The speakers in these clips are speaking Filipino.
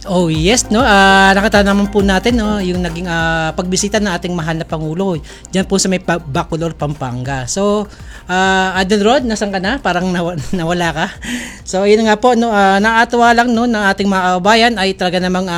Oh yes, no. Nakita naman po natin, no, yung naging pagbisita ng ating mahal na Pangulo diyan po sa may Bacolor, Pampanga. So, Idol Rod, nasan ka na? Parang nawala ka. So, yun nga po, no, nakakatuwa lang, no, ng ating mga kababayan ay talaga namang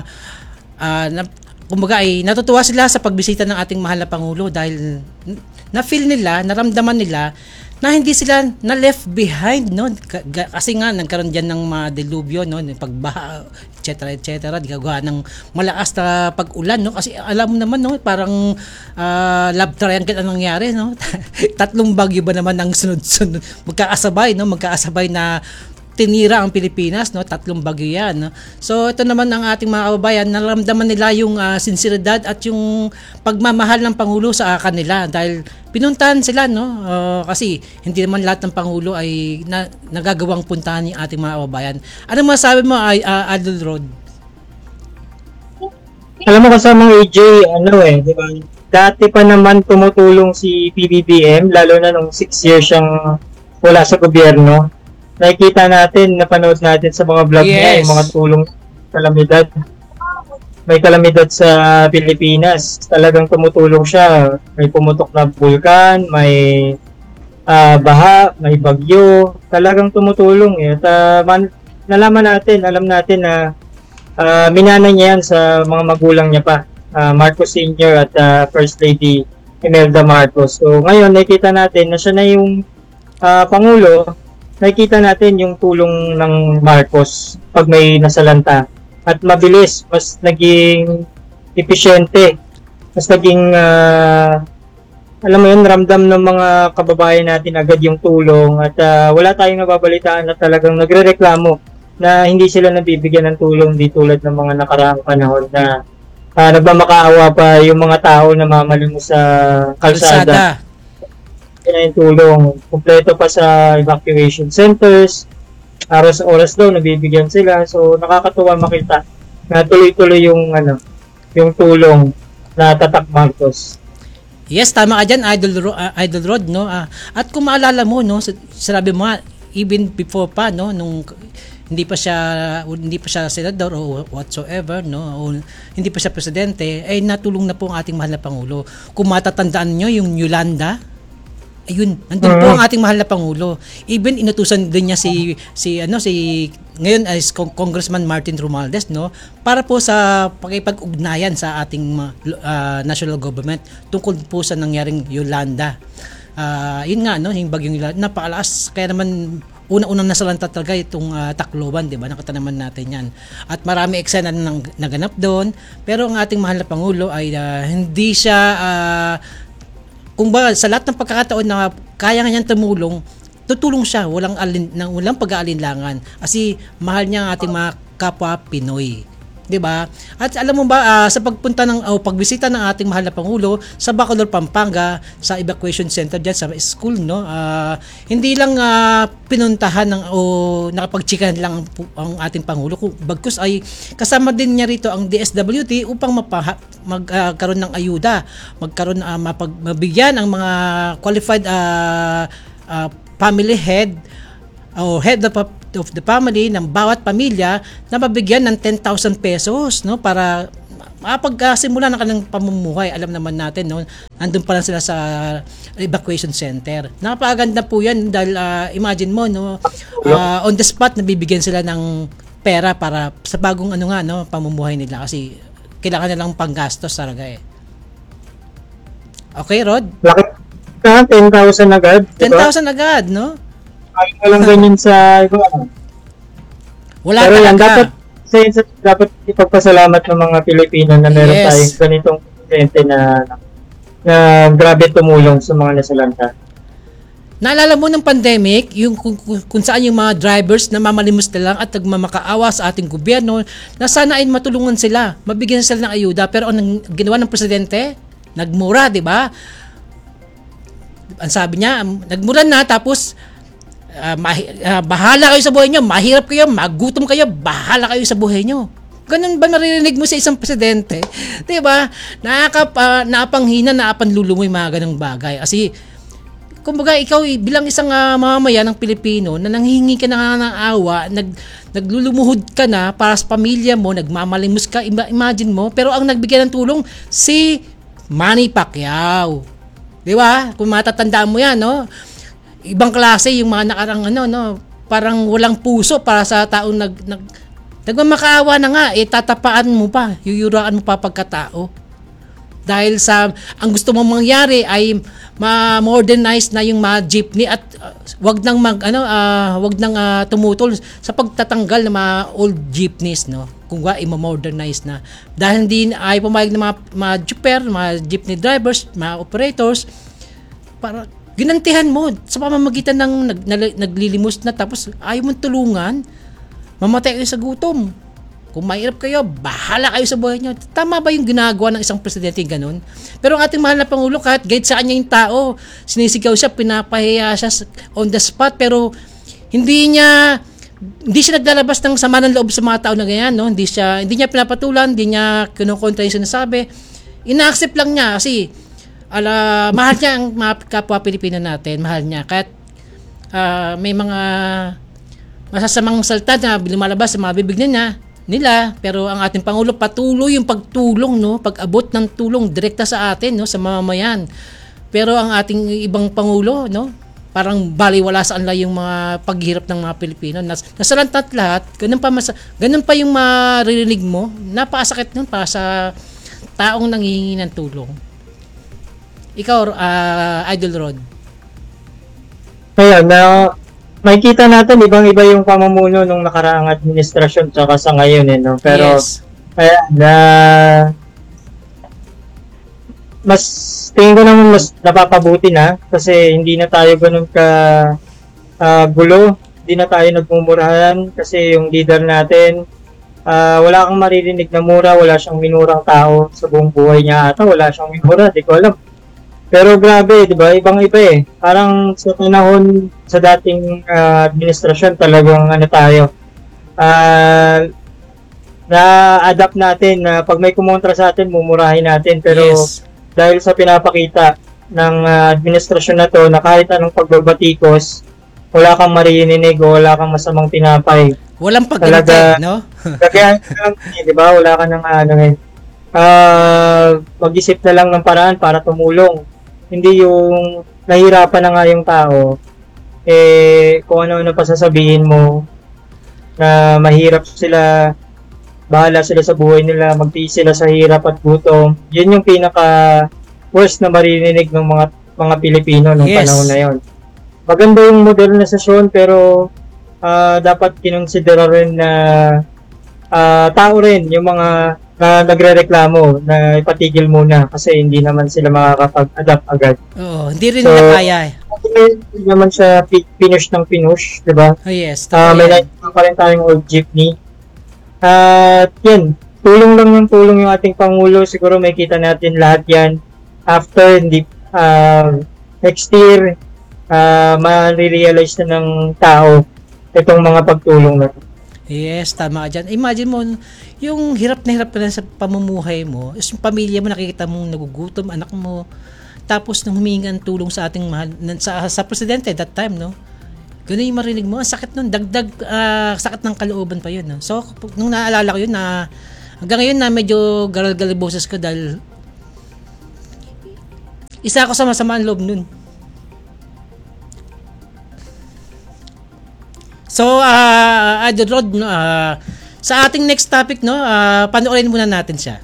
kumbaga ay natutuwa sila sa pagbisita ng ating mahal na Pangulo dahil na-feel nila, naramdaman nila na hindi sila na left behind, no, kasi nga nagkaroon diyan ng mga delubyo, no, pagbaha, etc., gagawa ng malakas na pag-ulan, no, kasi alam mo naman, no, parang love triangle ang nangyari, no. Tatlong bagyo ba naman ang sunod-sunod magkakasabay na tinira ang Pilipinas, no, tatlong bagyo yan, no? So ito naman ang ating mga kababayan, naramdaman nila yung sinseridad at yung pagmamahal ng Pangulo sa kanila dahil pinuntahan sila, no, kasi hindi naman lahat ng Pangulo ay nagagawang puntahan ng ating mga kababayan. Ano masasabi mo, Idol Rod? Alam mo kasama AJ, di ba? Dati pa naman tumutulong si PBBM, lalo na nung 6 years siyang wala sa gobyerno. Nakikita natin, napanood natin sa mga vlog niya, yung mga tulong kalamidad. May kalamidad sa Pilipinas. Talagang tumutulong siya. May pumutok na bulkan, may baha, may bagyo. Talagang tumutulong. At alam natin na minana niya yan sa mga magulang niya pa. Marcos Sr. at First Lady Imelda Marcos. So ngayon, nakikita natin na siya na yung Pangulo. Nakikita natin yung tulong ng Marcos pag may nasalanta at mabilis, mas naging epesyente, mas naging alam mo yun, ramdam ng mga kababayan natin agad yung tulong at wala tayong nababalitaan na talagang nagrereklamo na hindi sila nabibigyan ng tulong di tulad ng mga nakaraang panahon na nagmamakaawa pa yung mga tao na mamalimos sa kalsada. Na yung tulong, kumpleto pa sa evacuation centers, oras daw nabibigyan sila. So nakakatuwa makita na tuloy-tuloy yung tulong na Tatak Marcos. Yes, tama ka diyan, Idol Rod, no. At kung maalala mo, no, sinabi mo even before pa, no, nung hindi pa siya senador o whatsoever, no, o hindi pa siya presidente, ay natulong na po ang ating mahal na Pangulo. Kung matatandaan nyo yung Yolanda, ayun, nandun po ang ating mahal na Pangulo. Even inutusan din niya si ngayon as Congressman Martin Romualdez, no, para po sa pakipag-ugnayan sa ating national government tungkol po sa nangyaring Yolanda. Yun nga, no, yung bagyong Yolanda, napakalakas, kaya naman una-unang nasalanta talaga itong Tacloban, di ba? Nakita naman natin yan. At marami eksena nang naganap doon, pero ang ating mahal na Pangulo ay hindi siya kung ba sa lahat ng pagkakataon na kaya nga niyang tumulong, tutulong siya, walang pag-aalinlangan kasi mahal niya ang ating mga kapwa Pinoy. 'Di ba? At alam mo ba sa pagpunta pagbisita ng ating mahal na Pangulo sa Bacolor, Pampanga, sa evacuation center diyan sa school, no, hindi lang pinuntahan nakapagchikan lang ang ating Pangulo, bagkus ay kasama din niya rito ang DSWD upang magkaroon ng ayuda, mabigyan ang mga qualified family head o head of the family ng bawat pamilya na mabigyan ng 10,000 pesos, no, para mapagsimula ng kanilang pamumuhay. Alam naman natin, no, andun pa lang sila sa evacuation center. Napakaganda po yan dahil imagine mo, no, on the spot nabibigyan sila ng pera para sa bagong pamumuhay nila kasi kailangan nilang panggastos talaga eh. Okay, Rod? Laki ka, 10,000 agad. 10,000 agad, no? Ay, walang ganyan sa iba. Wala pero talaga. Dapat ipagpasalamat ng mga Pilipino na meron tayong ganitong presidente na grabe tumulong sa mga nasalanta. Naalala mo ng pandemic, yung kung saan yung mga drivers na mamalimos na lang at nagmamakaawa sa ating gobyerno na sana ay matulungan sila, mabigyan sila ng ayuda, pero ang ginawa ng presidente, nagmura, di ba? Ang sabi niya, nagmura na, tapos bahala kayo sa buhay nyo, mahirap kayo, magutom kayo, bahala kayo sa buhay nyo. Ganun ba naririnig mo sa isang presidente? Diba? Naapanghina, naapanlulumoy mga ganung bagay. Kasi kumbaga ikaw bilang isang mamamayan ng Pilipino na nanghihingi ka na nga ng awa, naglulumuhod ka na para sa pamilya mo, nagmamalimos ka, imagine mo, pero ang nagbigay ng tulong si Manny Pacquiao. 'Di ba? Kung matatandaan mo 'yan, no? Ibang klase yung mga nakarang parang walang puso para sa taong nagmamakaawa na nga, tatapaan mo pa, yuyuraan mo pa pagkatao. Dahil sa ang gusto mong mangyari ay ma-modernize na yung mga jeepney at wag nang tumutol sa pagtatanggal ng mga old jeepneys, no. Kung i-modernize na. Dahil hindi ay pumayag ng mga jeeper, mga jeepney drivers, mga operators para ginantihan mo sa pamamagitan ng naglilimos na tapos ayaw mong tulungan, mamatay kayo sa gutom. Kung mahirap kayo, bahala kayo sa buhay nyo. Tama ba yung ginagawa ng isang presidente ganun? Pero ang ating mahal na Pangulo, kahit guide sa kanya yung tao, sinisigaw siya, pinapahiya siya on the spot, pero hindi siya naglalabas ng sama ng loob sa mga tao na ganyan, no? Hindi niya pinapatulan, hindi niya kinukontra yung sinasabi. Ina-accept lang niya kasi mahal niya ang mga kapwa Pilipino natin, mahal niya. Kahit may mga masasamang salta na lumalabas sa mga bibig nila, pero ang ating Pangulo patuloy yung pagtulong, no, pag-abot ng tulong direkta sa atin, no, sa mamamayan. Pero ang ating ibang Pangulo, no, parang baliwala sa kanila yung mga paghirap ng mga Pilipino. Nasalantat lahat, ganun pa yung maririnig mo. Napakasakit nun para sa taong nanghihingi ng tulong. Ikaw, Idol Rod. Kaya makikita natin ibang-iba yung pamumuno nung nakaraang administrasyon tsaka sa ngayon, no? Pero yes. Kaya mas tingin ko naman mas napapabuti na kasi hindi na tayo ganun ka gulo, hindi na tayo nagmumurahan kasi yung leader natin wala kang maririnig na mura, wala siyang minurang tao sa buong buhay niya ata, wala siyang minura, di ko alam. Pero grabe, di ba? Ibang-iba eh. Parang sa panahon sa dating administrasyon talagang tayo. Na-adapt natin na pag may kumontra sa atin, mumurahin natin. Pero yes. Dahil sa pinapakita ng administrasyon na to na kahit anong pagbabatikos, wala kang maririnig o wala kang masamang tinapay. Walang pag-intend, no? Kaya di ba? Wala ka ng mag-isip na lang ng paraan para tumulong. Hindi yung nahihirapan na nga yung tao, kung ano-ano pa sasabihin mo, na mahirap sila, bahala sila sa buhay nila, magtiis sila sa hirap at gutom. Yun yung pinaka-worst na maririnig ng mga Pilipino nung panahon na yun. Maganda yung modernisasyon, pero dapat kinonsidera rin na tao rin yung mga na nagrereklamo na ipatigil muna kasi hindi naman sila makakapag-adapt agad. Oo, hindi rin nila kaya eh. Hindi naman siya pinush ng pinush, di ba? Oh yes. May nakikita pa rin tayong old jeepney. At yan, tulong lang yung tulong yung ating Pangulo. Siguro may kita natin lahat yan. After, next year, ma-realize na ng tao itong mga pagtulong na ito. Yes, tama ka dyan. Imagine mo, yung hirap na sa pamumuhay mo, yung pamilya mo, nakikita mong nagugutom, anak mo, tapos nung humingi ng tulong sa ating mahal, sa presidente that time, no? Ganun yung marinig mo, ang sakit nun, dagdag, sakit ng kalooban pa yun, no? So, nung naalala ko yun, hanggang ngayon na medyo garal-garal boses ko dahil isa ako sa masamaan loob nun. So, Idol Rod, sa ating next topic, no, panoorin muna natin siya.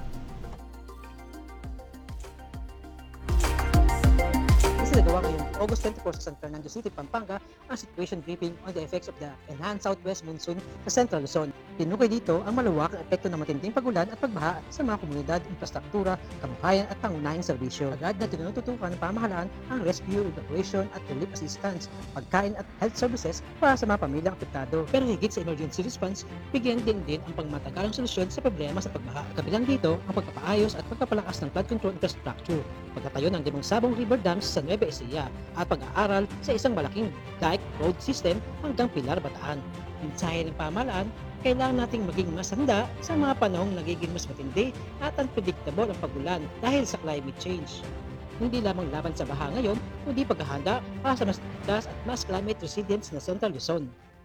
Isinagawa ngayong August 24 sa San Fernando City, Pampanga, ang situation briefing on the effects of the enhanced southwest monsoon sa Central Luzon. Tinukoy dito ang malawak na epekto ng matinding pagulan at pagbaha sa mga komunidad, infrastruktura, kabuhayan at pangunahing serbisyo. Agad na tinututukan ng pamahalaan ang rescue, evacuation at relief assistance, pagkain at health services para sa mga pamilyang apektado. Pero higit sa emergency response, bigyan din ang pangmatagalang solusyon sa problema sa pagbaha. Kabilang dito ang pagpapaayos at pagpapalakas ng flood control infrastructure, pagtatayo ng 5 sabong river dams sa Nueva Ecija at pag-aaral sa isang malaking dike road system hanggang Pilar, Bataan. Mensahe ng pamahalaan, kailangan nating maging mas handa sa mga panahong nagiging mas matindi at unpredictable ang pagulan dahil sa climate change. hindi lamang laban sa baha ngayon, kundi paghahanda para sa mas ligtas at mas climate resilient na Central Luzon.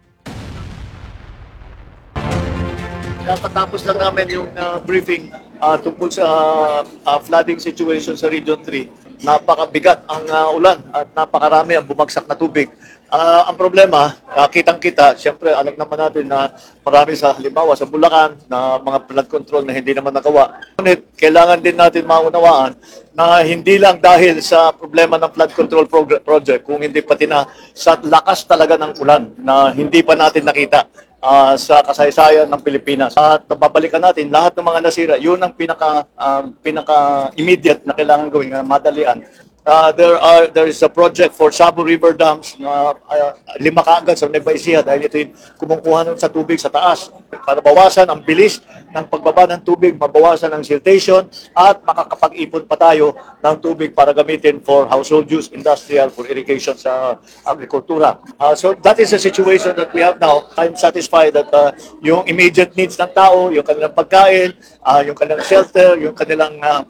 Napatapos lang namin yung briefing tungkol sa flooding situation sa Region 3. Napakabigat ang ulan at napakarami ang bumagsak na tubig. Ang problema, kitang-kita, siyempre alam naman natin na marami sa halimbawa sa Bulacan na mga flood control na hindi naman nagawa. Ngunit kailangan din natin maunawaan na hindi lang dahil sa problema ng flood control project, kung hindi pati na sa lakas talaga ng ulan na hindi pa natin nakita sa kasaysayan ng Pilipinas. At babalikan natin lahat ng mga nasira. Yun ang pinaka immediate na kailangan gawin, madalian. There is a project for Sabo River Dams na 5 kaagad sa Nueva Ecija dahil ito yung kumukuha nun sa tubig sa taas para bawasan ang bilis ng pagbaba ng tubig, mabawasan ang siltation at makakapag-ipon pa tayo ng tubig para gamitin for household use, industrial, for irrigation sa agrikultura. So that is the situation that we have now. I'm satisfied that yung immediate needs ng tao, yung kanilang pagkain, yung kanilang shelter, yung kanilang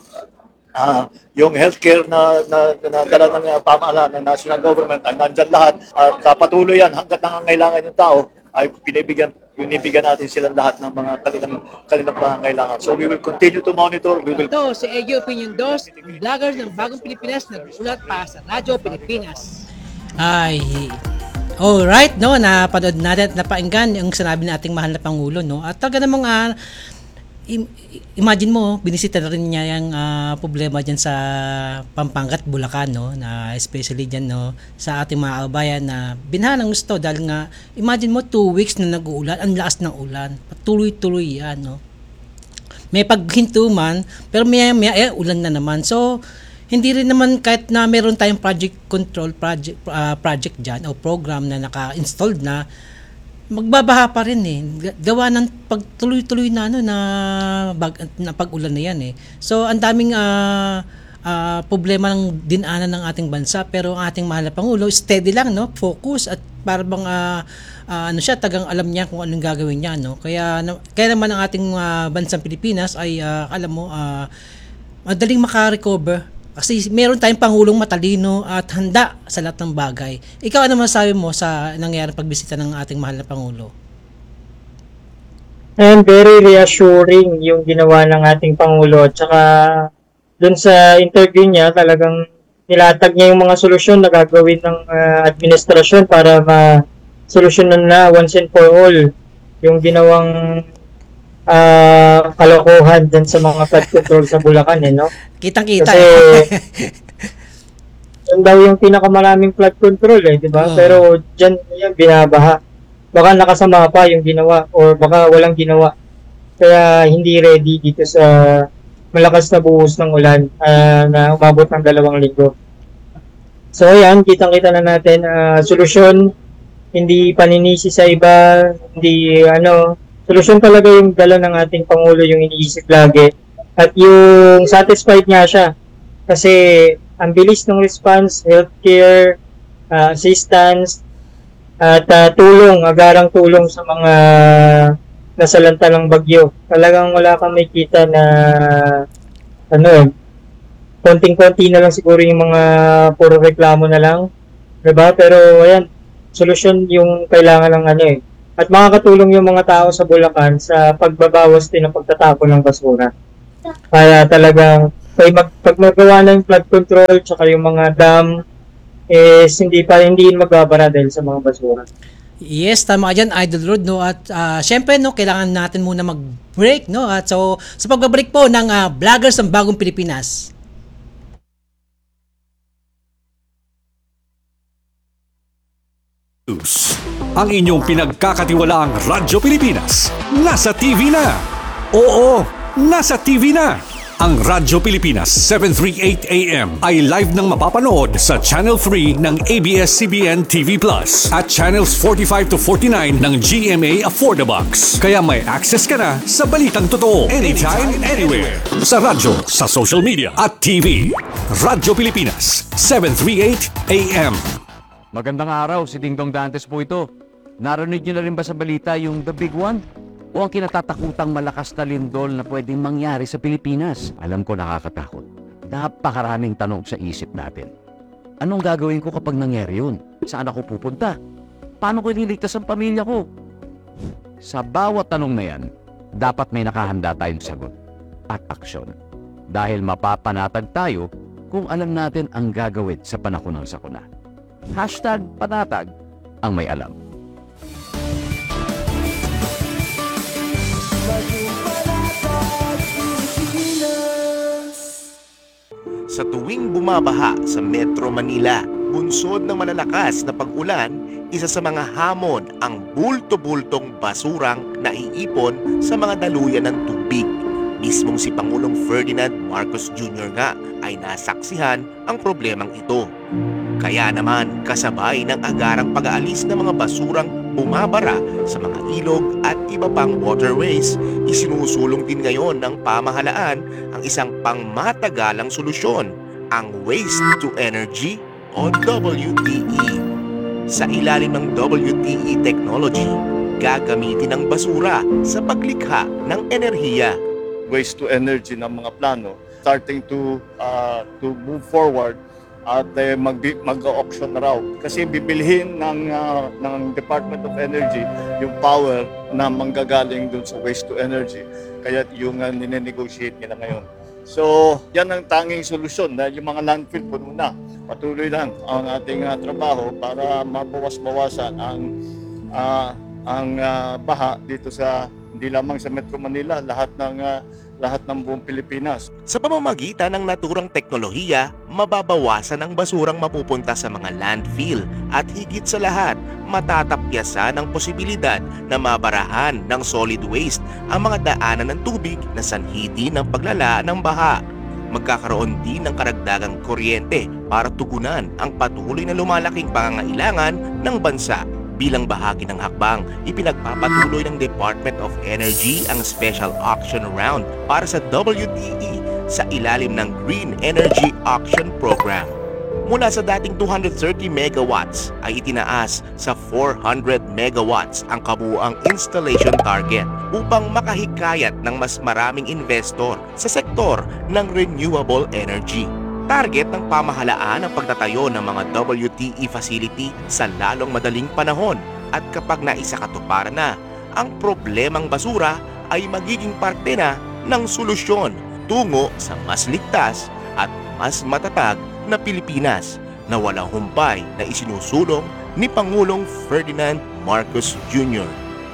yung healthcare na dala ng pamahalaan ng national government ay nandyan lahat at patuloy yan hanggat nangangailangan yung tao ay binibigyan natin silang lahat ng mga kanilang pangangailangan. So we will continue to monitor. Ito si Egyo Opinion 2, vlogger ng Bagong Pilipinas na nagsulat para sa Radyo Pilipinas. Ay, alright, no, napanood natin at napainggan yung sinabi ng ating mahal na Pangulo, no? At talaga namang imagine mo, binisita na rin niya yung problema dyan sa Pampanga at Bulacan, no? Na especially dyan, no? Sa ating mga kabayan na binahan ng gusto dahil nga, imagine mo 2 weeks na nag-uulan, ang lakas ng ulan. Tuloy-tuloy yan, no? May paghinto man, pero may ulan na naman. So, hindi rin naman kahit na meron tayong project control project dyan o program na naka-installed na, magbabaha pa rin eh. Gawa ng pagtuloy-tuloy na na pag-ulan na yan eh. So ang daming problema ng dinaanan ng ating bansa, pero ang ating mahal na Pangulo steady lang, no, focus at para bang tagang alam niya kung anong gagawin niya, no. Kaya naman ang ating bansang Pilipinas ay alam mo madaling maka-recover. Kasi meron tayong Pangulong matalino at handa sa lahat ng bagay. Ikaw, ano masasabi mo sa nangyayari pagbisita ng ating mahal na Pangulo? And very reassuring yung ginawa ng ating Pangulo. Tsaka dun sa interview niya, talagang nilatag niya yung mga solusyon na gagawin ng administrasyon para ma-solusyonan na once and for all yung ginawang kalokohan dyan sa mga flood control sa Bulacan, no? Kitang-kita. Kasi yun daw yung pinakamaraming flood control, di ba? Pero dyan yan binabaha. Baka nakasama pa yung ginawa or baka walang ginawa. Kaya hindi ready dito sa malakas na buhos ng ulan na umabot ng 2 linggo. So ayan, kitang-kita na natin solusyon, hindi paninisi sa iba, hindi solusyon talaga yung dala ng ating Pangulo, yung iniisip lagi. At yung satisfied nga siya. Kasi ang bilis ng response, healthcare, assistance, at agarang tulong sa mga nasalanta ng bagyo. Talagang wala kang makita na konting-konti na lang siguro yung mga puro reklamo na lang. Diba? Pero ayan, solusyon yung kailangan ng At makakatulong yung mga tao sa Bulacan sa pagbabawas din ng pagtatapon ng basura. Kaya talagang pag magawa na yung flood control tsaka yung mga dam, hindi magbabara dahil sa mga basura. Yes, tama ka dyan, Idol Rod, no? At syempre, no, kailangan natin muna mag-break, no? At so, sa pagbabalik po ng vloggers ng Bagong Pilipinas. Ang inyong pinagkakatiwalaang Radyo Pilipinas nasa TV na. Oo, nasa TV na. Ang Radyo Pilipinas 738 AM ay live nang mapapanood sa Channel 3 ng ABS-CBN TV Plus at Channels 45 to 49 ng GMA Affordabox. Kaya may access ka na sa balitang totoo anytime, anywhere. Sa radyo, sa social media at TV. Radyo Pilipinas 738 AM. Magandang araw, si Dingdong Dantes po ito. Narinig niyo na rin ba sa balita yung The Big One? O ang kinatatakutang malakas na lindol na pwedeng mangyari sa Pilipinas? Alam ko nakakatakot. Napakaraming tanong sa isip natin. Anong gagawin ko kapag nangyari yun? Saan ako pupunta? Paano ko ililigtas ang pamilya ko? Sa bawat tanong na yan, dapat may nakahanda tayong sagot at aksyon. Dahil mapapanatag tayo kung alam natin ang gagawin sa panahon ng sakuna. #panatag ang may alam. Sa tuwing bumabaha sa Metro Manila, bunsod ng malalakas na pag-ulan, isa sa mga hamon ang bulto-bultong basurang naiipon sa mga daluyan ng tubig. Mismong si Pangulong Ferdinand Marcos Jr. nga ay nasaksihan ang problemang ito. Kaya naman kasabay ng agarang pag-aalis ng mga basurang bumabara sa mga ilog at iba pang waterways, isinusulong din ngayon ng pamahalaan ang isang pangmatagalang solusyon, ang Waste to Energy o WTE. Sa ilalim ng WTE technology, gagamitin ang basura sa paglikha ng enerhiya. Waste to energy ng mga plano starting to move forward at mag-auction na raw kasi bibilhin ng Department of Energy yung power na manggagaling dun sa waste to energy, kaya yung ninenegotiate nila ngayon. So yan ang tanging solusyon dahil yung mga landfill puno na. Patuloy lang ang ating trabaho para mabawas-bawasan ang baha dito sa hindi lamang sa Metro Manila, lahat ng buong Pilipinas. Sa pamamagitan ng naturang teknolohiya, mababawasan ang basurang mapupunta sa mga landfill at higit sa lahat, matatapyasan ang posibilidad na mabarahan ng solid waste ang mga daanan ng tubig na sanhi ng paglala ng baha. Magkakaroon din ng karagdagang kuryente para tugunan ang patuloy na lumalaking pangangailangan ng bansa. Bilang bahagi ng hakbang, ipinagpapatuloy ng Department of Energy ang special auction round para sa WTE sa ilalim ng Green Energy Auction Program. Mula sa dating 230 megawatts ay itinaas sa 400 megawatts ang kabuuang installation target upang makahikayat ng mas maraming investor sa sektor ng renewable energy. Target ng pamahalaan ang pagtatayo ng mga WTE facility sa lalong madaling panahon at kapag naisakatuparan na, ang problemang basura ay magiging parte na ng solusyon tungo sa mas ligtas at mas matatag na Pilipinas na walang humpay na isinusulong ni Pangulong Ferdinand Marcos Jr.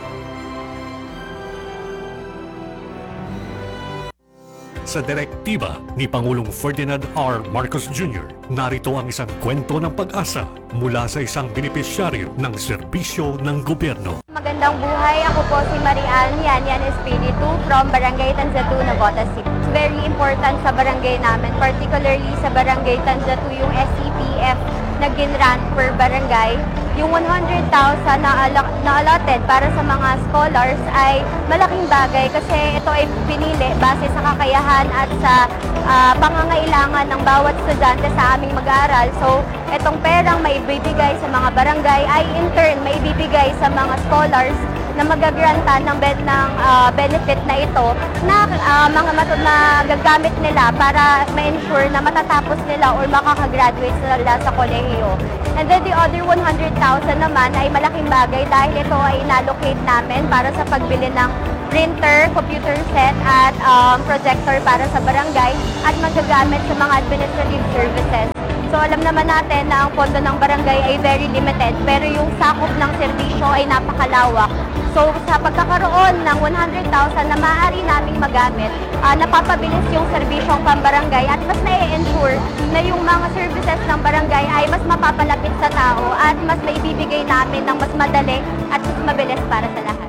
Sa direktiba ni Pangulong Ferdinand R. Marcos Jr., narito ang isang kwento ng pag-asa mula sa isang benepisyaryo ng serbisyo ng gobyerno. Magandang buhay, ako po si Marian Yan Espiritu from Barangay Tanzatu, Navotas City. It's very important sa barangay namin, particularly sa Barangay Tanzatu, yung SCPF na ginrant per barangay. Yung 100,000 na allotted para sa mga scholars ay malaking bagay kasi ito ay pinili base sa kakayahan at sa pangangailangan ng bawat estudyante sa aming mag-aaral. So, itong perang maibibigay sa mga barangay ay in turn maibibigay sa mga scholars na magagrantan ng benefit na ito na gagamit nila para ma-ensure na matatapos nila or makakagraduate sila sa kolehiyo. And then the other 100,000 naman ay malaking bagay dahil ito ay inallocate namin para sa pagbili ng printer, computer set at projector para sa barangay at magagamit sa mga administrative services. So alam naman natin na ang pondo ng barangay ay very limited pero yung sakop ng serbisyo ay napakalawak. So sa pagkakaroon ng 100,000 na maaari naming magamit, napapabilis yung serbisyong pambarangay at mas na-ensure na yung mga services ng barangay ay mas mapapalapit sa tao at mas maibibigay namin ng mas madali at mas mabilis para sa lahat.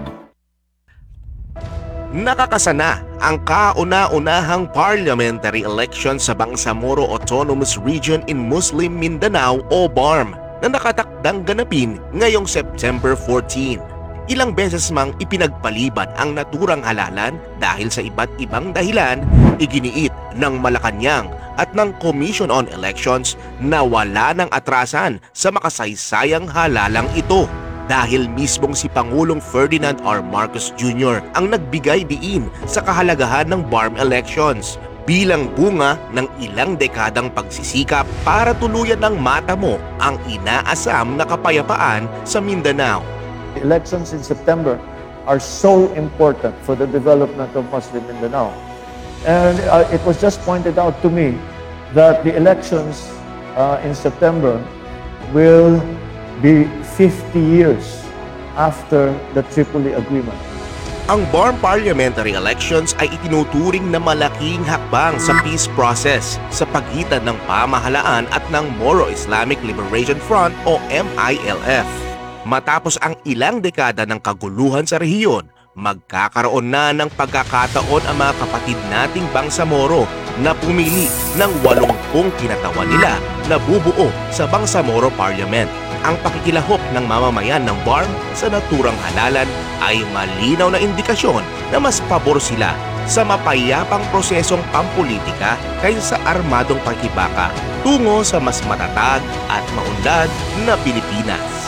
Nakakasana ang kauna-unahang parliamentary election sa Bangsamoro Autonomous Region in Muslim Mindanao o BARM na nakatakdang ganapin ngayong September 14. Ilang beses mang ipinagpaliban ang naturang halalan dahil sa iba't ibang dahilan, iginiit ng Malacanang at ng Commission on Elections na wala ng atrasan sa makasaysayang halalang ito. Dahil mismong si Pangulong Ferdinand R. Marcos Jr. ang nagbigay diin sa kahalagahan ng BARM elections. bilang bunga ng ilang dekadang pagsisikap para tuluyan ng matamo ang inaasam na kapayapaan sa Mindanao. The elections in September are so important for the development of Muslim Mindanao. And it was just pointed out to me that the elections in September will be 50 years after the Tripoli Agreement. Ang BARM parliamentary elections ay itinuturing na malaking hakbang sa peace process sa pagitan ng pamahalaan at ng Moro Islamic Liberation Front o MILF. Matapos ang ilang dekada ng kaguluhan sa rehiyon, magkakaroon na ng pagkakataon ang mga kapatid nating Bangsamoro na pumili ng 80 kinatawan nila na bubuo sa Bangsamoro Parliament. Ang pakikilahok ng mamamayan ng BARM sa naturang halalan ay malinaw na indikasyon na mas pabor sila sa mapayapang prosesong pampolitika kaysa sa armadong pakibaka tungo sa mas matatag at maunlad na Pilipinas.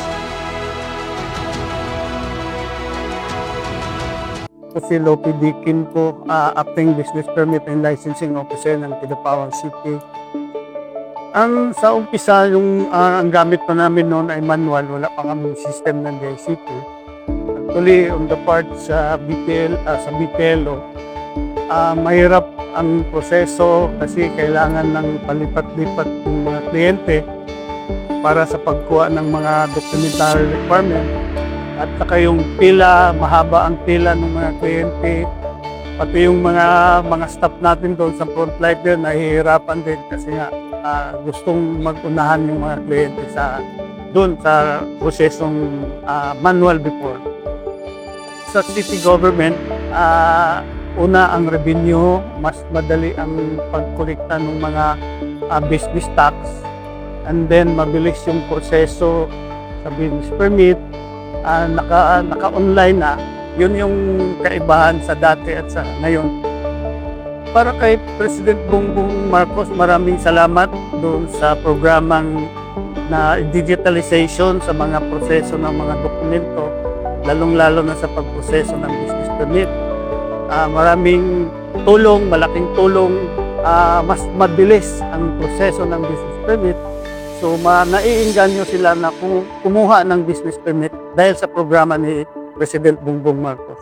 Si Lopi Dikin po, acting business permit and licensing officer ng Kidapawan City. Sa umpisa, ang gamit pa namin noon ay manual, wala pa kami system ng DICT. Actually, on the part sa BPLO, mahirap ang proseso kasi kailangan ng palipat-lipat ng mga kliyente para sa pagkuha ng mga documentary requirement. At saka yung pila, mahaba ang pila ng mga kliyente. Pati yung mga staff natin doon sa frontline nahihirapan din kasi nga gustong mag-unahan yung mga kliyente doon sa prosesong manual before. Sa city government, una ang revenue, mas madali ang pagkolekta ng mga business tax, and then mabilis yung proseso sa business permit, naka-online na. Yun yung kaibahan sa dati at sa ngayon. Para kay President Bongbong Marcos, maraming salamat doon sa programang na digitalization sa mga proseso ng mga dokumento, lalong-lalo na sa pagproseso ng business permit. Maraming tulong, malaking tulong, mas mabilis ang proseso ng business permit. So, naiinganyo sila na kumuha ng business permit dahil sa programa ni President Bongbong Marcos.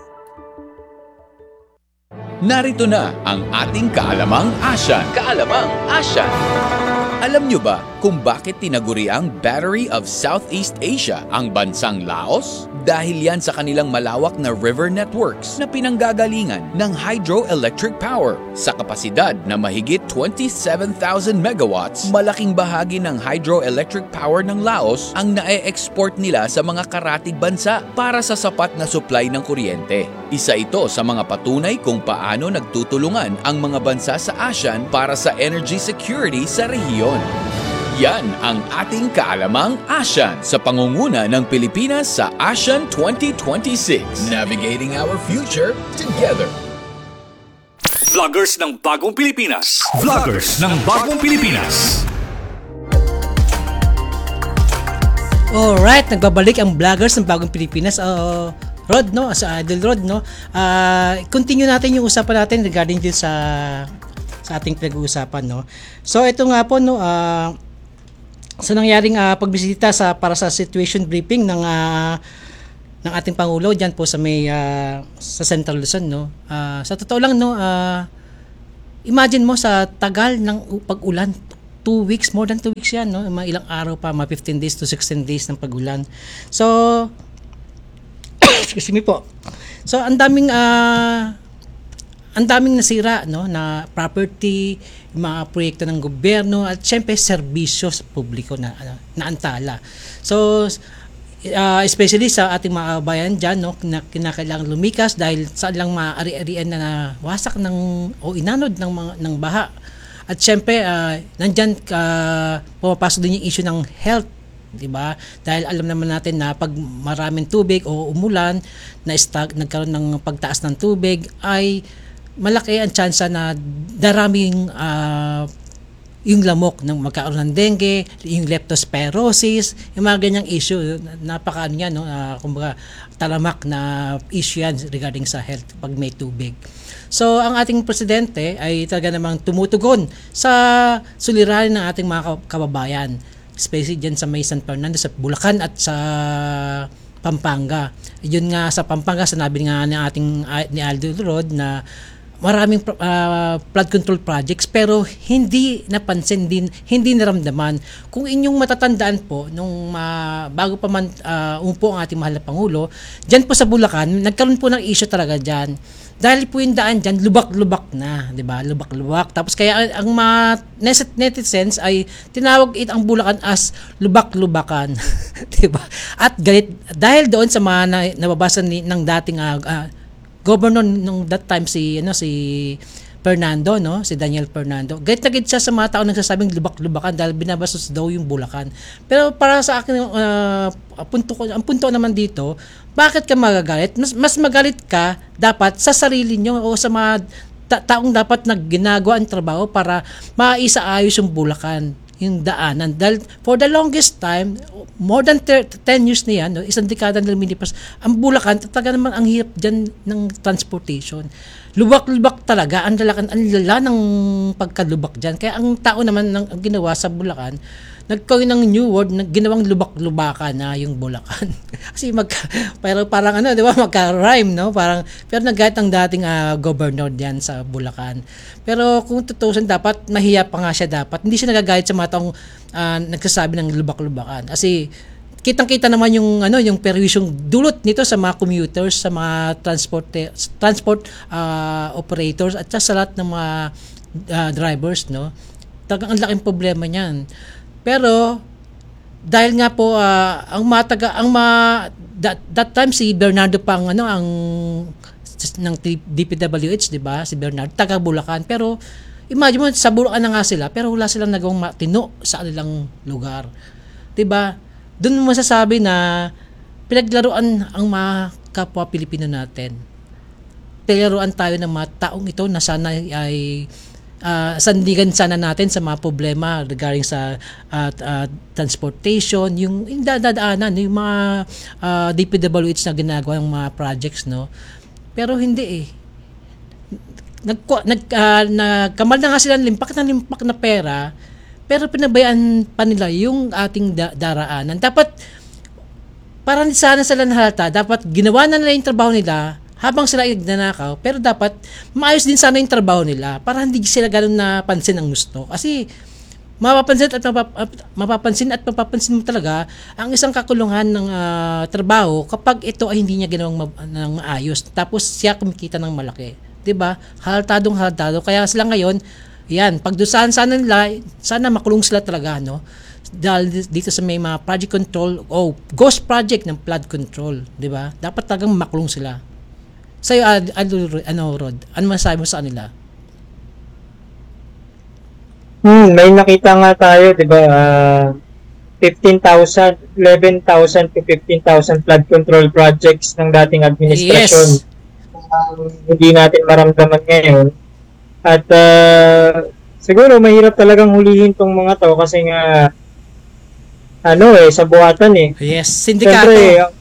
Narito na ang ating Kaalamang Asyan. Kaalamang Asyan. Alam nyo ba kung bakit tinaguri ang Battery of Southeast Asia ang bansang Laos? Dahil yan sa kanilang malawak na river networks na pinanggagalingan ng hydroelectric power. Sa kapasidad na mahigit 27,000 megawatts, malaking bahagi ng hydroelectric power ng Laos ang nae-export nila sa mga karatig bansa para sa sapat na supply ng kuryente. Isa ito sa mga patunay kung paano nagtutulungan ang mga bansa sa ASEAN para sa energy security sa rehiyon. Yan ang ating Kaalamang ASEAN sa pangunguna ng Pilipinas sa ASEAN 2026. Navigating our future together. Vloggers ng Bagong Pilipinas. Vloggers ng Bagong Pilipinas. Alright, nagbabalik ang vloggers ng Bagong Pilipinas. Rod, no? Sa Idol Rod, no? Continue natin yung usapan natin regarding din sa ating pinag-uusapan, no? So, ito nga po, no? Sa nangyaring pagbisita para sa situation briefing ng ating Pangulo diyan po sa sa Central Luzon, no. Sa totoo lang, no, imagine mo sa tagal ng pag-ulan, 2 weeks, more than 2 weeks yan, no, mga ilang araw pa, mga 15 days to 16 days ng pag-ulan. So excuse me po. So ang daming nasira, no, na property, mga proyekto ng gobyerno at syempre serbisyo sa publiko na antala. So especially sa ating mga kabayan diyan, no, na kinakailangan lumikas dahil saan lang maaari-arian na wasak o inanod ng baha. At syempre nandiyan pumapasok din yung issue ng health, 'di ba? Dahil alam naman natin na pag maraming tubig o umulan, nagkaroon ng pagtaas ng tubig ay malaki ang tsansa na daraming yung lamok ng magkaroon ng dengue, yung leptospirosis, yung mga ganyang issue, napaka ano yan, no? Kumbaga talamak na issue yan regarding sa health pag may tubig. So ang ating presidente ay talaga namang tumutugon sa suliranin ng ating mga kababayan, especially dyan sa may San Fernando, sa Bulacan at sa Pampanga. Yun nga sa Pampanga, sinabi nga ni Aldo Rod na maraming flood control projects pero hindi napansin din, hindi naramdaman. Kung inyong matatandaan po nung bago pa man umupo ang ating mahal na Pangulo, diyan po sa Bulacan, nagkaroon po ng issue talaga diyan. Dahil po yung daan diyan lubak-lubak na, 'di ba? Lubak-lubak. Tapos kaya ang mga netizens ay tinawag ang Bulacan as lubak-lubakan, 'di ba? At galit dahil doon sa mga nababasa ng dating governor nung that time si Fernando, no, si Daniel Fernando. Galit na galit siya sa mga tao nagsasabing lubak-lubakan dahil binabastos daw yung Bulacan. Pero para sa akin ang punto naman dito, bakit ka magagalit? Mas magalit ka dapat sa sarili nyo o sa mga taong dapat ginagawa ang trabaho para maisaayos yung Bulacan, yung daanan. Dahil for the longest time, more than 10 years na yan, no, isang dekada na lumilipas, ang Bulacan, talaga naman ang hirap dyan ng transportation. Lubak-lubak talaga, ang lala ng pagkalubak dyan. Kaya ang tao naman ang ginawa sa Bulacan, nagkaroon ng new word na ginawang lubak-lubakan na yung Bulacan. Kasi parang ano, 'di ba, magka-rhyme, no? Pero nagayat ang dating governor diyan sa Bulacan. Pero kung tutusin, dapat mahiya pa nga siya dapat. Hindi siya nagagayat sa mga taong nagsasabi ng lubak-lubakan. Kasi kitang-kita naman yung perwisyong dulot nito sa mga commuters, sa mga transport operators at sa lahat ng mga drivers, no? Talagang ang laking problema niyan. Pero dahil nga po that time si Bernardo pang ang ng DPWH, 'di ba? Si Bernardo taga Bulacan, pero imagine mo sa Bulacan na nga sila pero wala silang nagawang matino sa kanilang lugar. 'Di ba? Doon mo masasabi na pinaglaruan ang mga kapwa Pilipino natin. Pinaglaruan tayo ng mga taong ito na sana ay sandigan sana natin sa mga problema regarding sa transportation, yung dadaanan, yung mga DPWH na ginagawa ng mga projects, no? Pero hindi nagkamal na nga sila limpak na pera, pero pinabayaan pa nila yung ating daraanan. Dapat parang sana sila nahalata, dapat ginawa na nila yung trabaho nila habang sila nagnanakaw, pero dapat maayos din sana yung trabaho nila para hindi sila ganun napansin ang gusto. Kasi mapapansin mo talaga ang isang kakulungan ng trabaho kapag ito ay hindi niya ginawang ng maayos. Tapos siya kumikita ng malaki. 'Di ba? Haltado. Kaya sila ngayon, yan, pagdusahan sana nila, sana makulong sila talaga, no? Dahil dito sa may mga project control o ghost project ng flood control, 'di ba? Dapat talagang makulong sila. Sa'yo, Rod, ano masasabi mo sa kanila? May nakita nga tayo, di ba, 11,000 to 15,000 flood control projects ng dating administrasyon. Yes. Hindi natin maramdaman ngayon. At siguro mahirap talagang hulihin tong mga to kasi nga sa buhatan Yes, sindikato. Siyempre,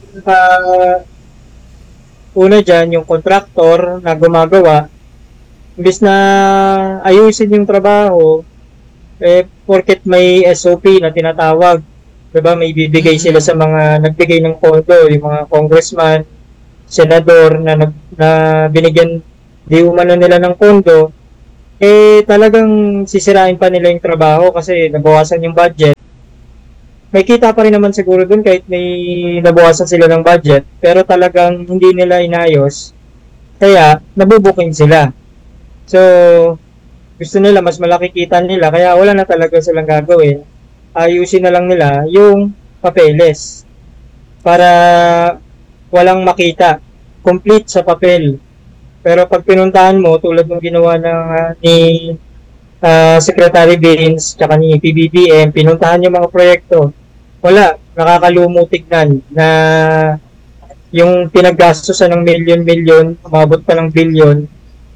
una dyan, yung contractor na gumagawa, imbis na ayusin yung trabaho, porket may SOP na tinatawag, diba, may bibigay sila sa mga nagbigay ng pondo, yung mga congressman, senador na binigyan di umano nila ng pondo, talagang sisirain pa nila yung trabaho kasi nabawasan yung budget. May kita pa rin naman siguro dun kahit may nabawasan sila ng budget, pero talagang hindi nila inayos, kaya nabubuking sila. So, gusto nila mas malaki kita nila, kaya wala na talaga silang gagawin. Ayusin na lang nila yung papeles para walang makita, complete sa papel. Pero pag pinuntahan mo, tulad ng ginawa ni Secretary Vince tsaka ni PBBM, pinuntahan yung mga proyekto, wala, nakakalumo tignan na yung pinaggastosan ng milyon-milyon, umabot pa ng bilyon,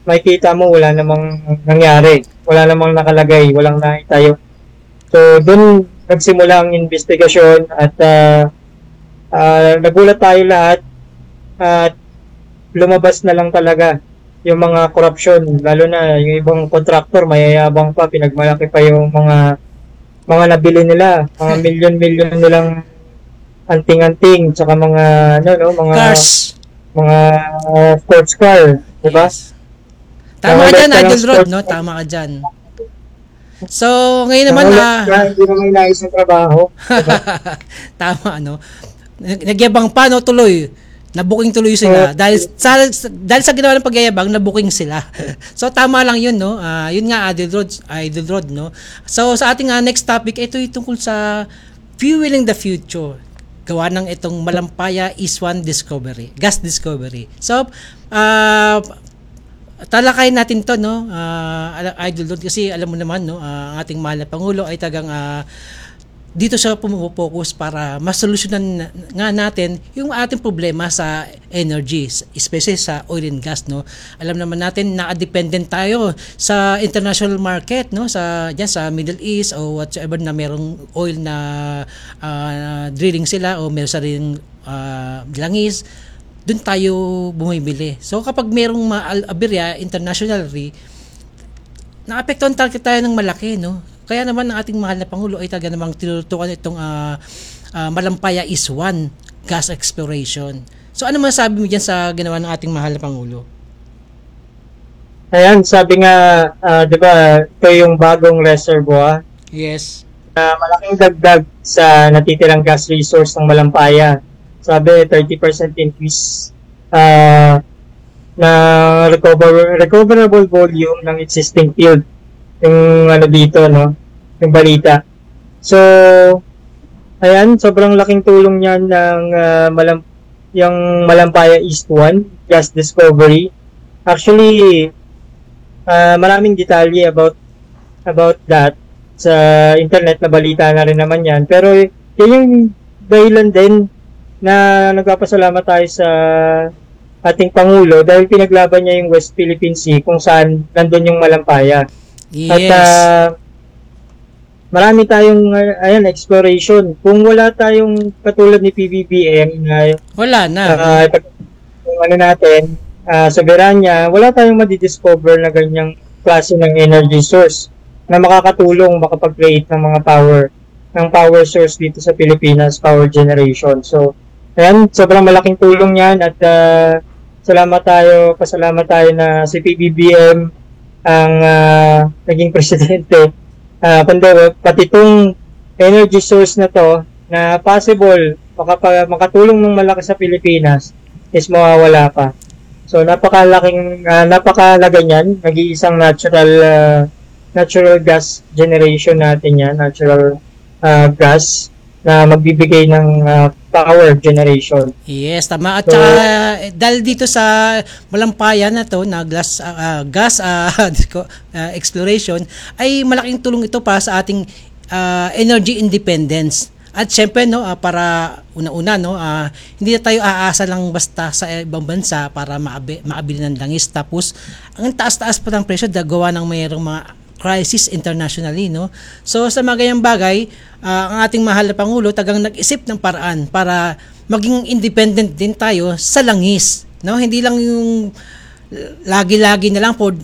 makikita mo wala namang nangyari. Wala namang nakalagay, walang naitayo. So, doon nagsimula ang investigasyon at nagulat tayo lahat at lumabas na lang talaga yung mga korupsyon, lalo na yung ibang contractor, mayayabang pa, pinagmalaki pa yung mga nabili nila, mga milyon-milyon nilang anting-anting, tsaka mga mga Cars. mga sports car, di ba? Yes. Tama ka Nahulat dyan, ka ng Idol Rod, sports no? car. Tama ka dyan. So, ngayon naman, Hindi naman inayos ng trabaho. tama, no? Nagyabang pa, no? Tuloy. Nabuking tuloy sila. Dahil sa ginawa ng pagyayabang, nabuking sila. So, tama lang yun, no? Yun nga, Idol Rod, no? So, sa ating next topic, ito yung tungkol sa fueling the future. Gawa ng itong Malampaya East 1 discovery, gas discovery. So, talakayin natin to, no, Idol Rod, kasi alam mo naman, no, ang ating mahal na Pangulo ay tagang dito siya pumupokus para masolusyonan nga natin yung ating problema sa energy, especially sa oil and gas, no. Alam naman natin na dependent tayo sa international market, no, sa Middle East o whatsoever na merong oil na drilling sila o meron sa ring langis, doon tayo bumibili. So kapag merong aberya internationally, naapektuhan talaga tayo ng malaki, no. Kaya naman ang ating mahal na Pangulo ay taga namang tinutukan itong Malampaya East 1 gas exploration. So ano masasabi mo dyan sa ginawa ng ating mahal na Pangulo? Ayan, sabi nga, di ba, ito yung bagong reservoir. Yes. Malaking dagdag sa natitirang gas resource ng Malampaya. Sabi, 30% increase na recoverable volume ng existing field. Yung dito, no? Yung balita. So, ayan, sobrang laking tulong niyan ng yung Malampaya East 1 gas discovery. Actually, maraming detalye about that sa internet, na balita na rin naman yan. Pero yun yung dahilan din na nagpapasalamat tayo sa ating Pangulo dahil pinaglaban niya yung West Philippine Sea kung saan nandun yung Malampaya. Yes. At marami tayong exploration. Kung wala tayong katulad ni PBBM Wala na. Kung natin, Soberania, wala tayong madidiscover na ganyang klase ng energy source na makakatulong makapag-create ng mga power source dito sa Pilipinas, power generation. So, ayan, sobrang malaking tulong yan at pasalamat tayo na si PBBM ang naging presidente. Kundi pati itong energy source na to na possible makatulong ng malaki sa Pilipinas is mawawala pa. So napakalaga niyan, nag-iisang natural gas generation natin yan, natural gas na magbibigay ng power generation. Yes, tama. At saka, dahil dito sa Malampaya na to na gas exploration, ay malaking tulong ito para sa ating energy independence. At syempre, no, para una-una, no, hindi na tayo aasa lang basta sa ibang bansa para maabili ng langis. Tapos ang taas-taas pa ng presyo gawa ng mayroong mga crisis internationally, no. So sa mga ganyang bagay, ang ating mahal na Pangulo tagang nag-isip ng paraan para maging independent din tayo sa langis, no. Hindi lang yung lagi-lagi na lang for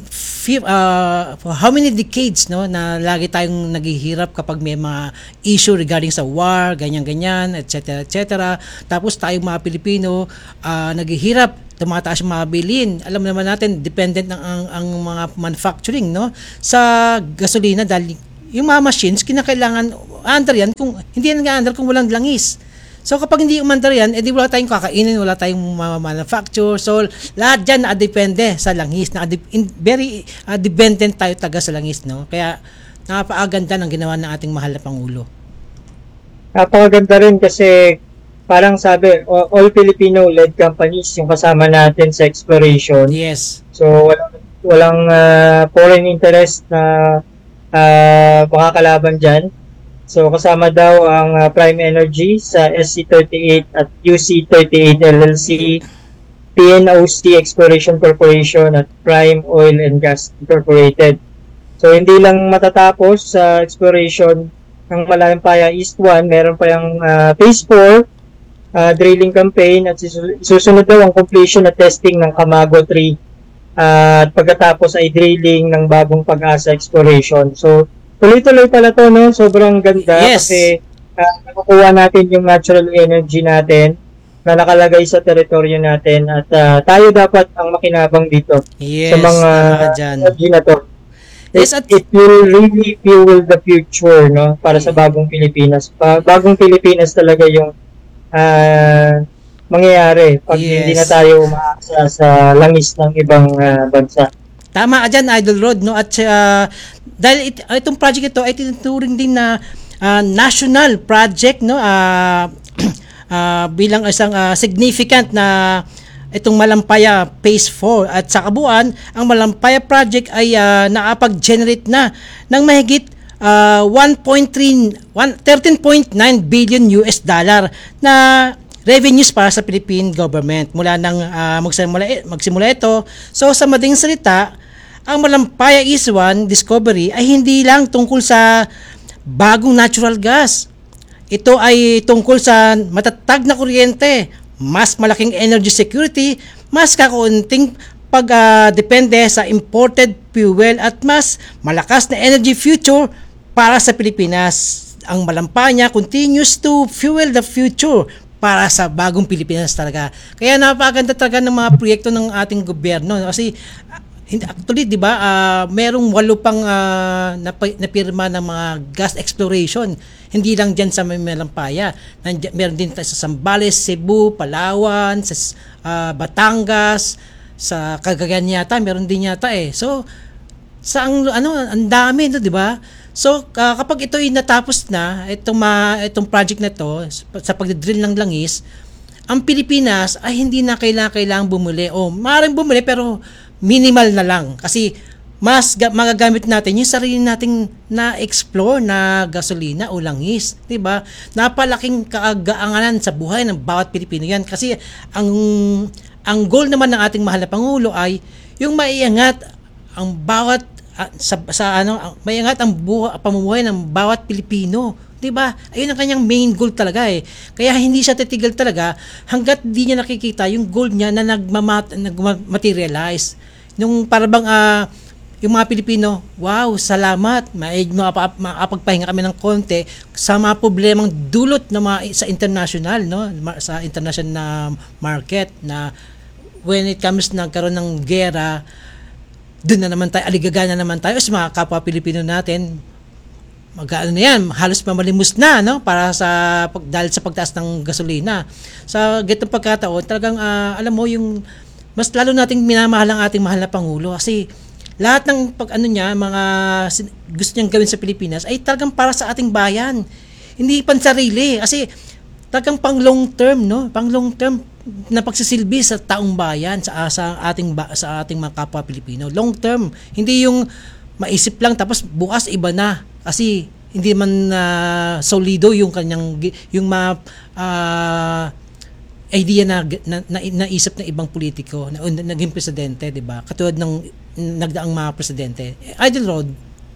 how many decades, no, na lagi tayong naghihirap kapag may mga issue regarding sa war, ganyan-ganyan, etc. etc. Tapos tayong mga Pilipino naghihirap, tumataas yung mga bilhin. Alam naman natin, dependent ang mga manufacturing, no, sa gasolina dahil yung mga machines kinakailangan under yan, kung hindi yan nga under kung walang langis. So kapag hindi umandar yan, edi wala tayong kakainin, wala tayong manufacture. So lahat dyan nakadepende sa langis. Very dependent tayo taga sa langis, no? Kaya napakaganda ng ginawa ng ating mahal na Pangulo. Napakaganda rin kasi parang sabi, all Filipino-led companies yung kasama natin sa exploration. Yes. So walang foreign interest na makakalaban dyan. So, kasama daw ang Prime Energy sa SC38 at UC38 LLC, PNOC Exploration Corporation at Prime Oil and Gas Incorporated. So hindi lang matatapos sa exploration ng Malampaya East 1, meron pa yung Phase 4 drilling campaign at susunod daw ang completion at testing ng Camago 3 at pagkatapos ay drilling ng bagong Pag-asa Exploration. So tuloy-tuloy pala to, no? Sobrang ganda kasi nakukuha natin yung natural energy natin na nakalagay sa teritoryo natin at tayo dapat ang makinabang dito sa mga energy na to. It will really fuel the future, no, para sa bagong Pilipinas. Bagong Pilipinas talaga yung mangyayari pag hindi na tayo umaasa sa langis ng ibang bansa. Tama ka dyan, Idol Rod, no? At dahil itong project ito ay tinuturing din na national project, no? Bilang isang significant na itong Malampaya Phase 4 at sa kabuuan, ang Malampaya Project ay nakapag-generate na ng mahigit 13.9 billion US dollar na revenues para sa Philippine government mula nang magsimula ito. So sa madaling salita, ang Malampaya East 1 discovery ay hindi lang tungkol sa bagong natural gas. Ito ay tungkol sa matatag na kuryente, mas malaking energy security, mas kakaunting pagdepende sa imported fuel at mas malakas na energy future para sa Pilipinas. Ang Malampaya continues to fuel the future para sa bagong Pilipinas talaga. Kaya napakaganda talaga ng mga proyekto ng ating gobyerno kasi actually, di ba, merong 8 pang napirma ng mga gas exploration. Hindi lang dyan sa Malampaya. Meron din tayo sa Zambales, Cebu, Palawan, sa Batangas, sa Cagayan yata, meron din yata eh. So, ang dami, no, di ba? So, kapag ito ay natapos na, itong project na to, sa pagdidrill ng langis, ang Pilipinas ay hindi na kailangang bumili. O, maaaring bumili pero minimal na lang. Kasi mas magagamit natin yung sarili nating na-explore na gasolina o langis. Diba? Napalaking kaagaanganan sa buhay ng bawat Pilipino yan. Kasi ang goal naman ng ating mahal na Pangulo ay yung maiangat ang bawat maiangat ang pamumuhay ng bawat Pilipino. 'Di ba? Ayun ang kanyang main goal talaga eh. Kaya hindi siya titigil talaga hangga't di niya nakikita yung goal niya na nagmaterialize. Nung parang yung mga Pilipino, wow, salamat. Makapagpahinga kami ng konti sa mga problemang dulot na sa international, no? Sa international na market na when it comes nagkaroon ng gera, doon na naman tayo, aligaga na naman tayo sa mga kapwa Pilipino natin. Magkaano na yan, halos mamalimos na, no? Para dahil sa pagtaas ng gasolina. Sa ganitong pagkataon, talagang alam mo yung mas lalo nating minamahal ang ating mahal na Pangulo kasi lahat ng mga gusto niyang gawin sa Pilipinas ay talagang para sa ating bayan. Hindi pansarili kasi talagang pang long term, no? Pang long term na pagsisilbi sa taong bayan, sa ating mga kapwa Pilipino. Long term, hindi yung maisip lang tapos bukas iba na kasi hindi man solido yung kanyang idea na naisip ng ibang politiko na naging presidente, 'di ba? Katulad ng nagdaang mga presidente. Idol Rod.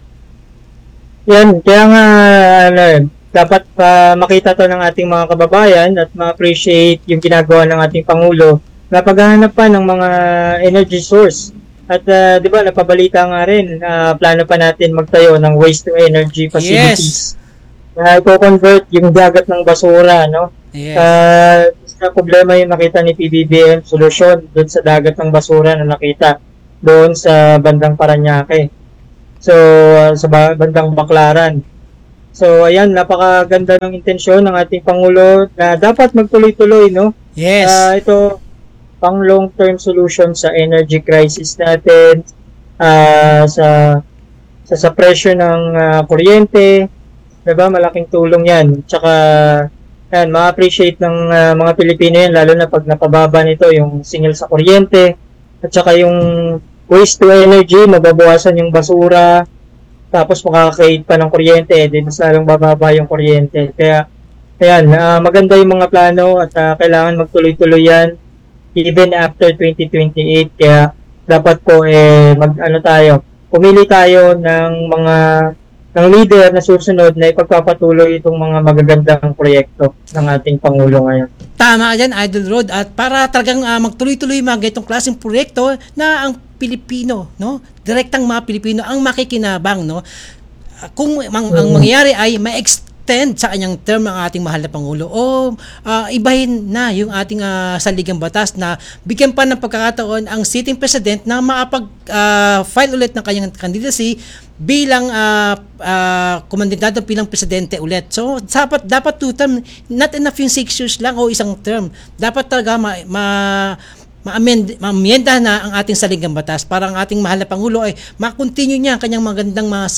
Yan, kaya nga dapat makita to ng ating mga kababayan at ma-appreciate yung ginagawa ng ating Pangulo na paghahanap pa ng mga energy source. At 'di ba, napabalita nga rin, plano pa natin magtayo ng waste to energy facilities. Na i-convert yung dagat ng basura, no? Yes. Sa problema yung nakita ni PBBM, solusyon doon sa dagat ng basura na nakita doon sa bandang Parañaque. So, sa bandang Baclaran. So, ayan, napakaganda ng intensyon ng ating Pangulo na dapat magtuloy-tuloy, no? Yes. Ito, pang long-term solution sa energy crisis natin, sa presyo ng kuryente, diba? Malaking tulong yan. Tsaka, yan, ma-appreciate ng mga Pilipino yan, lalo na pag napababa nito yung singil sa kuryente, at saka yung waste to energy, mababawasan yung basura, tapos makaka-create pa ng kuryente, di mas lalong bababa yung kuryente. Kaya, ayan, maganda yung mga plano at kailangan magtuloy-tuloy yan. even after 2028. Kaya dapat po pumili tayo ng leader na susunod na ipagpapatuloy itong mga magagandang proyekto ng ating Pangulo ngayon. Tama yan, Idol Rod. At para talagang magtuloy-tuloy mga ganitong klaseng proyekto na ang Pilipino, no? Direktang mga Pilipino ang makikinabang, no? Kung ang mangyayari ay ma-extend sa kanyang term ang ating mahal na Pangulo o ibahin na yung ating saligang batas na bigyan pa ng pagkakataon ang sitting president na makapag-file ulit ng kanyang candidacy bilang kumandidato bilang presidente ulit. So, dapat 2 term, not enough yung 6 years lang o isang term. Dapat talaga ma-amenda na ang ating saligang batas para ang ating mahal na Pangulo ay ma-continue niya ang kanyang magandang mga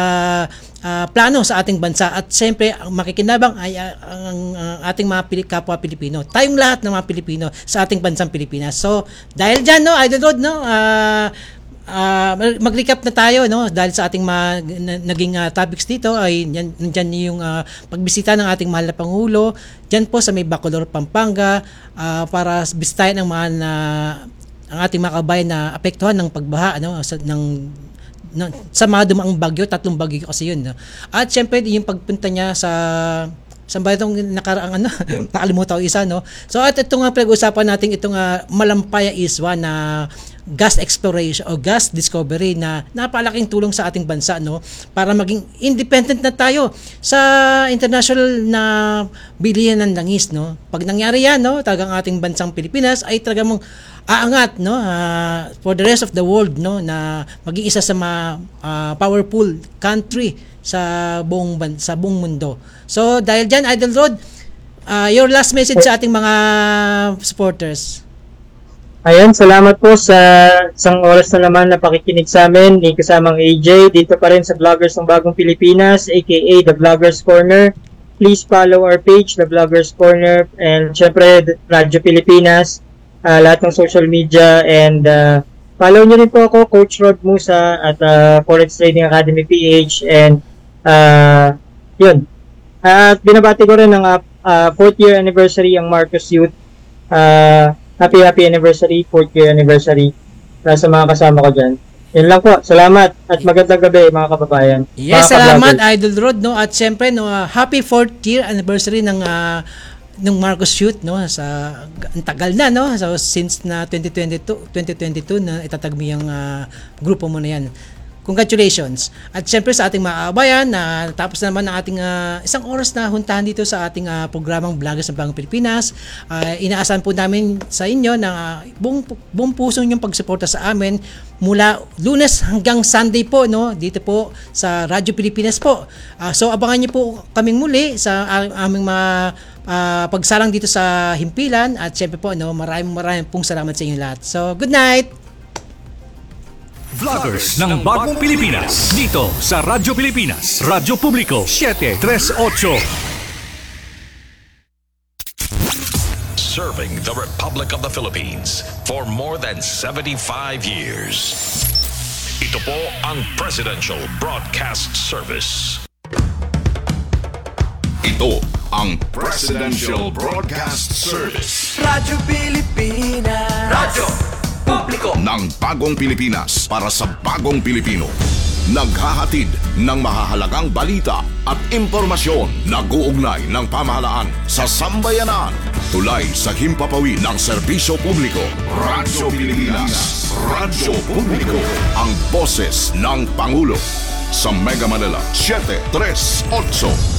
plano sa ating bansa at siyempre ang makikinabang ay ang ating mga kapwa Pilipino. Tayong lahat ng mga Pilipino sa ating bansang Pilipinas. So, dahil dyan, no, Idol Rod, no, mag-recap na tayo, no, dahil sa ating naging topics dito ay nandyan yung pagbisita ng ating mahal na Pangulo dyan po sa may Bacolor, Pampanga, para bisitahin ang ang ating mga kabayan na apektuhan ng pagbaha, no, sa mga dumaang bagyo, 3 bagyo kasi yun, no? At syempre yung pagpunta niya sa ba itong nakaraang nakalimutan ko isa, no? So at itong pinag-usapan natin itong Malampaya Iswa na gas exploration o gas discovery na napalaking tulong sa ating bansa, no, para maging independent na tayo sa international na bilihan ng langis, no. Pag nangyari yan, no, talagang ating bansang Pilipinas ay talagang aangat, no, for the rest of the world, no, na maging isa sa powerful country sa buong mundo. So dahil dyan, Idol Rod, your last message sa ating mga supporters. Ayan, salamat po sa isang oras na naman na pakikinig sa amin ni kasamang AJ dito pa rin sa Vloggers ng Bagong Pilipinas, aka The Vloggers Corner. Please follow our page, The Vloggers Corner, and syempre Radyo Pilipinas, lahat ng social media, and follow nyo rin po ako, Coach Rod Musa at Forex Trading Academy PH, and yun. At binabati ko rin ng 4th year anniversary ang Marcos Youth. Happy anniversary, 4th year anniversary sa mga kasama ko dyan. Yun lang po. Salamat at magandang gabi mga kababayan. Yes, salamat Idol Rod, no, at syempre, no, happy 4th year anniversary ng Marcos Youth, no, ang tagal na, no, so since na 2022 na itatagmi ang grupo mo na yan. Congratulations. At syempre sa ating mga kabayan na tapos na naman ang ating isang oras na huntahan dito sa ating programang Vloggers ng Bagong Pilipinas. Inaasahan po namin sa inyo na buong puso niyong pagsuporta sa amin mula Lunes hanggang Sunday po, no, dito po sa Radyo Pilipinas po. So abangan niyo po kaming muli sa aming mga pagsalang dito sa Himpilan at syempre po, no, maraming pong salamat sa inyo lahat. So good night. Vloggers ng Bagong Pilipinas dito sa Radyo Pilipinas, Radyo Publiko 738. Serving the Republic of the Philippines for more than 75 years. Ito po ang Presidential Broadcast Service. Ito ang Presidential Broadcast Service. Radyo Pilipinas. Radyo Publiko ng Bagong Pilipinas para sa Bagong Pilipino. Naghahatid ng mahahalagang balita at impormasyon na guugnay ng pamahalaan sa sambayanan. Tulay sa himpapawid ng serbisyo publiko. Radyo Pilipinas. Radyo Publiko. Ang boses ng Pangulo. Sa Mega Manila 738.